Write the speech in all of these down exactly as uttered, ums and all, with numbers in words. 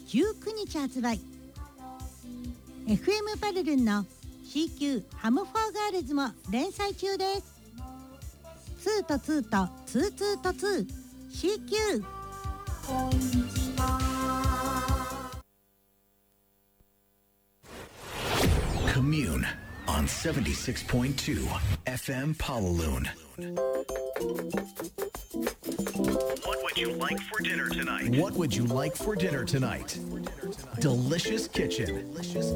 じゅうくにち発売。 エフエム パルルンの シーキュー ハムフォーガールズも連載中です。ツーとツーとツーツーとツー シーキュー。 Commune on seventy-six point two F M Palaloon. What would you like for dinner tonight? What would you like for dinner tonight? Delicious Kitchen.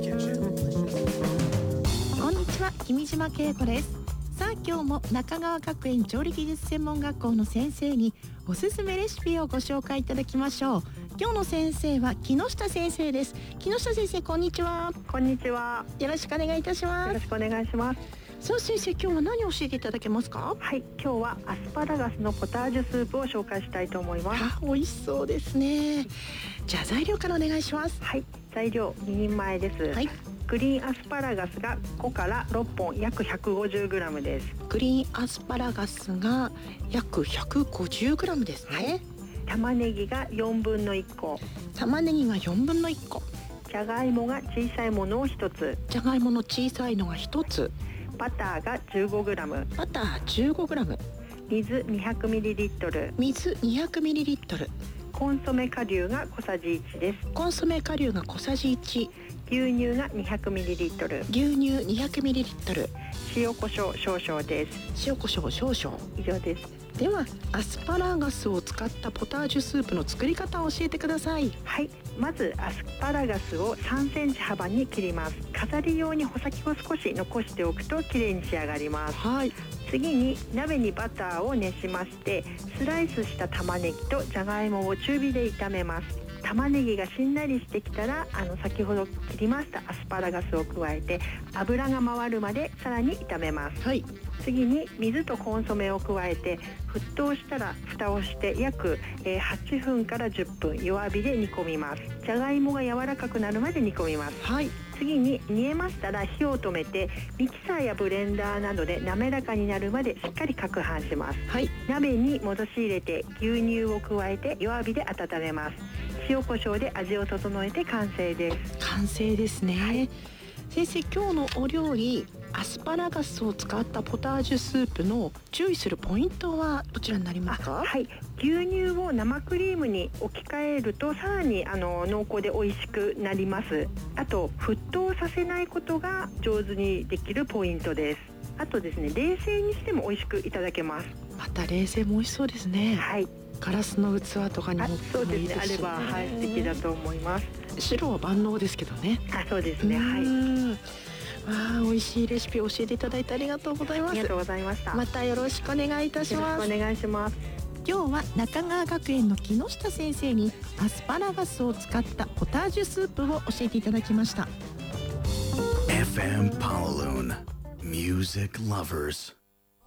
こんにちは、君島恵子です。さあ今日も中川学園調理技術専門学校の先生におすすめレシピをご紹介いただきましょう。今日の先生は木下先生です。木下先生、こんにちは。 こんにちは。 よろしくお願いいたします。 よろしくお願いします。 さあ先生、今日は何を教えていただけますか？ はい、今日はアスパラガスのポタージュスープを紹介したいと思います。 あ、美味しそうですね。じゃあ材料からお願いします。 はい、材料ににんまえです。はい、グリーンアスパラガスがごからろっぽん、約 ひゃくごじゅうグラム です。 グリーンアスパラガスが約 ひゃくごじゅうグラム ですね。はい、 玉ねぎがよんぶんのいっこ。 玉ねぎがよんぶんのいっこ。 じゃがいもが小さいものをひとつ。 じゃがいもの小さいのがひとつ。 バターが じゅうごグラム。 バター じゅうごグラム。 水 にひゃくミリリットル。 水 にひゃくミリリットル。 コンソメ顆粒が小さじいちです。 コンソメ顆粒が小さじいち。 牛乳が にひゃくミリリットル。 牛乳 にひゃくミリリットル。 塩コショウ少々です。 塩コショウ少々。 以上です。 ではアスパラガスを使ったポタージュスープの作り方を教えてください。 はい、まずアスパラガスをさんセンチ幅に切ります。飾り用に穂先を少し残しておくときれいに仕上がります。 はい、 次に鍋にバターを熱しまして、スライスした玉ねぎとじゃがいもを中火で炒めます。玉ねぎがしんなりしてきたら、あの先ほど切りましたアスパラガスを加えて油が回るまでさらに炒めます。 はい、 次に水とコンソメを加えて沸騰したら蓋をして約はちふんからじゅっぷん弱火で煮込みます。じゃがいもが柔らかくなるまで煮込みます。 はい、 次に煮えましたら火を止めてミキサーやブレンダーなどで滑らかになるまでしっかり攪拌します。 はい、 鍋に戻し入れて牛乳を加えて弱火で温めます。塩コショウで味を整えて完成です。 完成ですね。はい、先生、今日のお料理アスパラガスを使ったポタージュスープの注意するポイントはどちらになりますか？ はい、牛乳を生クリームに置き換えるとさらにあの濃厚で美味しくなります。あと沸騰させないことが上手にできるポイントです。あとですね、冷製にしても美味しくいただけます。 また冷製も美味しそうですね。 はい、 ガラスの器とかにもそうですね、あれば、はい、素敵だと思います。 白は万能ですけどね。 あ、そうですね。はい。 わあ、美味しいレシピを教えていただいてありがとうございます。 ありがとうございました。 またよろしくお願いいたします。 よろしくお願いします。 今日は中川学園の木下先生にアスパラガスを使ったポタージュスープを教えていただきました。 エフエム Palaloon Music Lovers。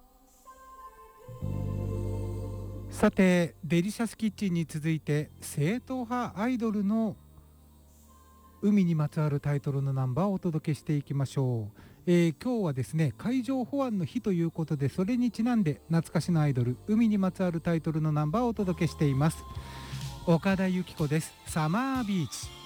さて、デリシャスキッチンに続いて正統派アイドルの海にまつわるタイトルのナンバーをお届けしていきましょう。えー、今日はですね、海上保安の日ということで、それにちなんで懐かしのアイドル海にまつわるタイトルのナンバーをお届けしています。岡田由紀子です。サマービーチ。